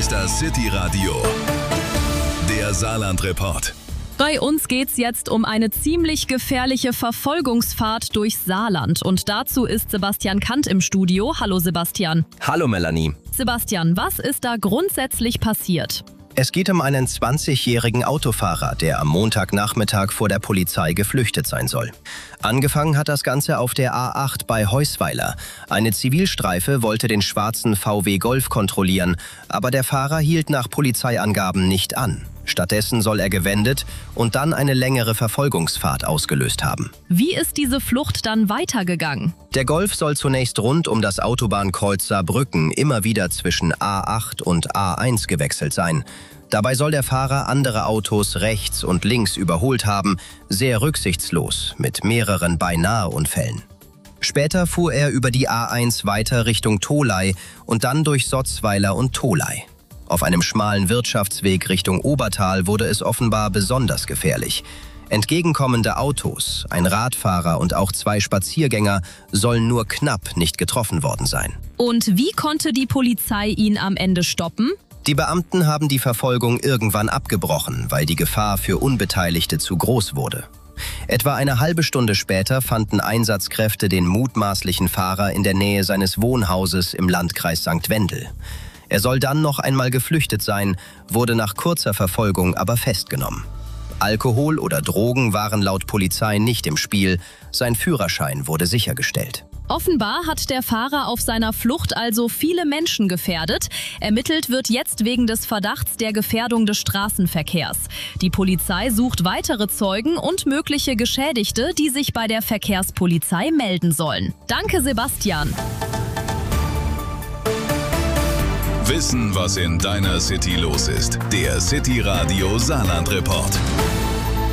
ist das City Radio, der Saarland-Report. Bei uns geht's jetzt um eine ziemlich gefährliche Verfolgungsfahrt durchs Saarland. Und dazu ist Sebastian Kant im Studio. Hallo Sebastian. Hallo Melanie. Sebastian, was ist da grundsätzlich passiert? Es geht um einen 20-jährigen Autofahrer, der am Montagnachmittag vor der Polizei geflüchtet sein soll. Angefangen hat das Ganze auf der A8 bei Heusweiler. Eine Zivilstreife wollte den schwarzen VW Golf kontrollieren, aber der Fahrer hielt nach Polizeiangaben nicht an. Stattdessen soll er gewendet und dann eine längere Verfolgungsfahrt ausgelöst haben. Wie ist diese Flucht dann weitergegangen? Der Golf soll zunächst rund um das Autobahnkreuz Saarbrücken immer wieder zwischen A8 und A1 gewechselt sein. Dabei soll der Fahrer andere Autos rechts und links überholt haben, sehr rücksichtslos, mit mehreren Beinahe-Unfällen. Später fuhr er über die A1 weiter Richtung Tholey und dann durch Sotzweiler und Tholey. Auf einem schmalen Wirtschaftsweg Richtung Obertal wurde es offenbar besonders gefährlich. Entgegenkommende Autos, ein Radfahrer und auch 2 Spaziergänger sollen nur knapp nicht getroffen worden sein. Und wie konnte die Polizei ihn am Ende stoppen? Die Beamten haben die Verfolgung irgendwann abgebrochen, weil die Gefahr für Unbeteiligte zu groß wurde. Etwa eine halbe Stunde später fanden Einsatzkräfte den mutmaßlichen Fahrer in der Nähe seines Wohnhauses im Landkreis St. Wendel. Er soll dann noch einmal geflüchtet sein, wurde nach kurzer Verfolgung aber festgenommen. Alkohol oder Drogen waren laut Polizei nicht im Spiel, sein Führerschein wurde sichergestellt. Offenbar hat der Fahrer auf seiner Flucht also viele Menschen gefährdet. Ermittelt wird jetzt wegen des Verdachts der Gefährdung des Straßenverkehrs. Die Polizei sucht weitere Zeugen und mögliche Geschädigte, die sich bei der Verkehrspolizei melden sollen. Danke, Sebastian. Wissen, was in deiner City los ist. Der City Radio Saarland-Report.